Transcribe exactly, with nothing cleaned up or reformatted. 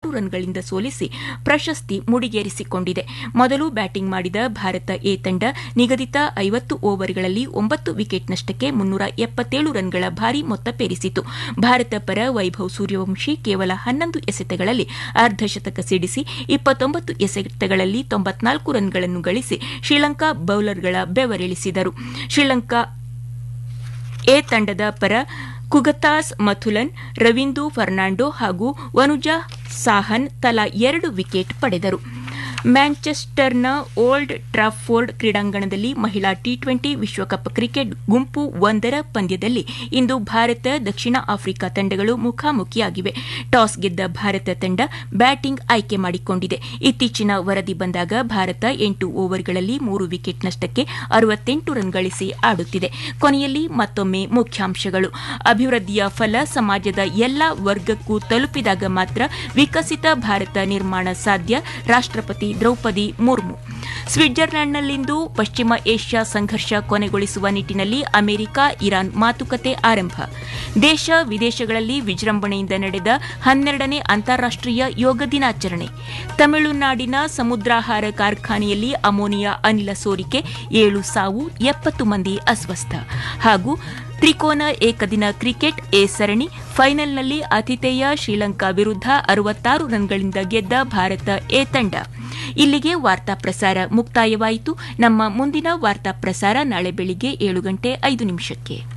ಮೂವತ್ತಾರು ರನ್ಗಳಿಂದ ಸೋಲಿಸಿ ಪ್ರಶಸ್ತಿ ಮುಡಿಗೇರಿಸಿಕೊಂಡಿದೆ. ಮೊದಲು ಬ್ಯಾಟಿಂಗ್ ಮಾಡಿದ ಭಾರತ ಎ ತಂಡ ನಿಗದಿತ ಐವತ್ತು ಓವರ್ಗಳಲ್ಲಿ ಒಂಬತ್ತು ವಿಕೆಟ್ ನಷ್ಟಕ್ಕೆ ಮುನ್ನೂರ ಎಪ್ಪತ್ತೇಳು ರನ್ಗಳ ಭಾರೀ ಮೊತ್ತ ಪೇರಿಸಿತು. ಭಾರತ ಪರ ವೈಭವ್ ಸೂರ್ಯವಂಶಿ ಕೇವಲ ಹನ್ನೊಂದು ಎಸೆತಗಳಲ್ಲಿ ಅರ್ಧಶತಕ ಸಿಡಿಸಿ ಇಪ್ಪತ್ತೊಂಬತ್ತು ಎಸೆತಗಳಲ್ಲಿ ತೊಂಬತ್ನಾಲ್ಕು ರನ್ಗಳನ್ನು ಗಳಿಸಿ ಶ್ರೀಲಂಕಾ ಬೌಲರ್ಗಳ ಬೆವರಿಳಿಸಿದರು. ಶ್ರೀಲಂಕಾ ಎ ತಂಡದ ಪರ ಕುಗತಾಸ್ ಮಥುಲನ್, ರವೀಂದು ಫರ್ನಾಂಡೋ ಹಾಗೂ ವನುಜಾ ಸಾಹನ್ ತಲಾ ಎರಡು ವಿಕೆಟ್ ಪಡೆದರು. ಮ್ಯಾಂಚೆಸ್ಟರ್ನ ಓಲ್ಡ್ ಟ್ರಾಫೋರ್ಡ್ ಕ್ರೀಡಾಂಗಣದಲ್ಲಿ ಮಹಿಳಾ ಟಿ ಟ್ವೆಂಟಿ ವಿಶ್ವಕಪ್ ಕ್ರಿಕೆಟ್ ಗುಂಪು ಒಂದರ ಪಂದ್ಯದಲ್ಲಿ ಇಂದು ಭಾರತ ದಕ್ಷಿಣ ಆಫ್ರಿಕಾ ತಂಡಗಳು ಮುಖಾಮುಖಿಯಾಗಿವೆ. ಟಾಸ್ ಗೆದ್ದ ಭಾರತ ತಂಡ ಬ್ಯಾಟಿಂಗ್ ಆಯ್ಕೆ ಮಾಡಿಕೊಂಡಿದೆ. ಇತ್ತೀಚಿನ ವರದಿ ಬಂದಾಗ ಭಾರತ ಎಂಟು ಓವರ್ಗಳಲ್ಲಿ ಮೂರು ವಿಕೆಟ್ ನಷ್ಟಕ್ಕೆ ಅರವತ್ತೆಂಟು ರನ್ ಗಳಿಸಿ ಆಡುತ್ತಿದೆ. ಕೊನೆಯಲ್ಲಿ ಮತ್ತೊಮ್ಮೆ ಮುಖ್ಯಾಂಶಗಳು. ಅಭಿವೃದ್ಧಿಯ ಫಲ ಸಮಾಜದ ಎಲ್ಲಾ ವರ್ಗಕ್ಕೂ ತಲುಪಿದಾಗ ಮಾತ್ರ ವಿಕಸಿತ ಭಾರತ ನಿರ್ಮಾಣ ಸಾಧ್ಯ. ರಾಷ್ಟ್ರಪತಿ ದ್ರೌಪದಿ ಮುರ್ಮು. ಸ್ವಿಟ್ಜರ್ಲೆಂಡ್ನಲ್ಲಿಂದು ಪಶ್ಚಿಮ ಏಷ್ಯಾ ಸಂಘರ್ಷ ಕೊನೆಗೊಳಿಸುವ ನಿಟ್ಟಿನಲ್ಲಿ ಅಮೆರಿಕ ಇರಾನ್ ಮಾತುಕತೆ ಆರಂಭ. ದೇಶ ವಿದೇಶಗಳಲ್ಲಿ ವಿಜೃಂಭಣೆಯಿಂದ ನಡೆದ ಹನ್ನೆರಡನೇ ಅಂತಾರಾಷ್ಟೀಯ ಯೋಗ ದಿನಾಚರಣೆ. ತಮಿಳುನಾಡಿನ ಸಮುದ್ರಾಹಾರ ಕಾರ್ಖಾನೆಯಲ್ಲಿ ಅಮೋನಿಯಾ ಅನಿಲ ಸೋರಿಕೆ, ಏಳು ಸಾವು, ಎಪ್ಪತ್ತು ಮಂದಿ ಅಸ್ವಸ್ಥ. ಹಾಗೂ ತ್ರಿಕೋನ ಏಕದಿನ ಕ್ರಿಕೆಟ್ ಎ ಸರಣಿ ಫೈನಲ್ನಲ್ಲಿ ಆತಿಥೇಯ ಶ್ರೀಲಂಕಾ ವಿರುದ್ಧ ಅರವತ್ತಾರು ರನ್ಗಳಿಂದ ಗೆದ್ದ ಭಾರತ ಎ ತಂಡ. ಇಲ್ಲಿಗೆ ವಾರ್ತಾ ಪ್ರಸಾರ ಮುಕ್ತಾಯವಾಯಿತು. ನಮ್ಮ ಮುಂದಿನ ವಾರ್ತಾ ಪ್ರಸಾರ ನಾಳೆ ಬೆಳಿಗ್ಗೆ ಏಳು ಗಂಟೆ ಐದು ನಿಮಿಷಕ್ಕೆ.